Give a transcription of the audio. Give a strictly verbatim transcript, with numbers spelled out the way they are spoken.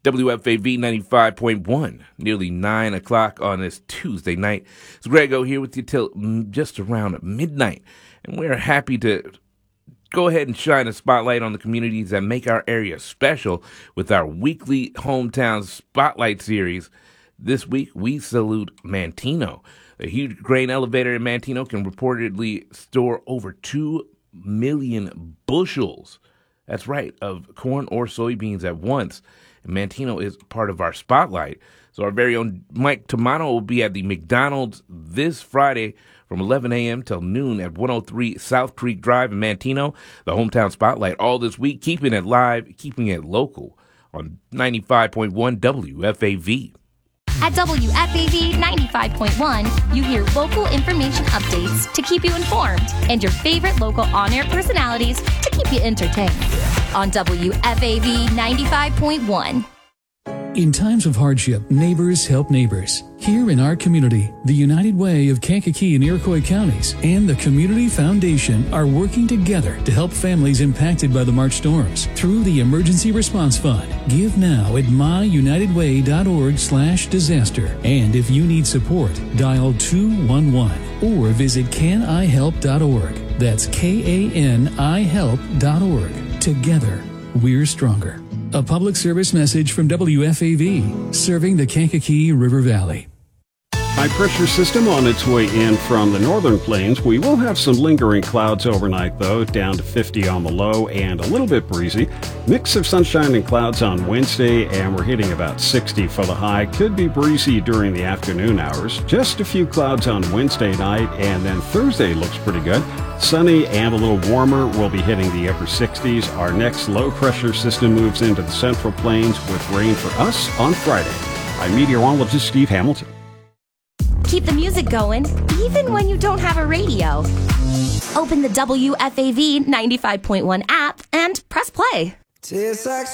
W F A V ninety-five point one, nearly nine o'clock on this Tuesday night. It's Grego here with you till just around midnight, and we're happy to go ahead and shine a spotlight on the communities that make our area special with our weekly Hometown Spotlight series. This week, we salute Manteno. A huge grain elevator in Manteno can reportedly store over two million bushels, that's right, of corn or soybeans at once. And Manteno is part of our spotlight. So our very own Mike Tamano will be at the McDonald's this Friday from eleven a.m. till noon at one oh three South Creek Drive in Manteno. The Hometown Spotlight all this week, keeping it live, keeping it local on ninety-five point one W F A V. At W F A V ninety-five point one, you hear local information updates to keep you informed and your favorite local on-air personalities to keep you entertained. On W F A V ninety-five point one. In times of hardship, neighbors help neighbors. Here in our community, the United Way of Kankakee and Iroquois counties and the Community Foundation are working together to help families impacted by the March storms through the Emergency Response Fund. Give now at myunitedway.org slash disaster. And if you need support, dial two one one or visit can I help dot org. That's K A N I help dot org. Together, we're stronger. A public service message from W F A V, serving the Kankakee River Valley. High pressure system on its way in from the northern plains. We will have some lingering clouds overnight, though, down to fifty on the low and a little bit breezy. Mix of sunshine and clouds on Wednesday, and we're hitting about sixty for the high. Could be breezy during the afternoon hours. Just a few clouds on Wednesday night, and then Thursday looks pretty good. Sunny and a little warmer. We'll be hitting the upper sixties. Our next low pressure system moves into the central plains with rain for us on Friday. I'm meteorologist Steve Hamilton. Keep the music going, even when you don't have a radio. Open the W F A V ninety-five point one app and press play.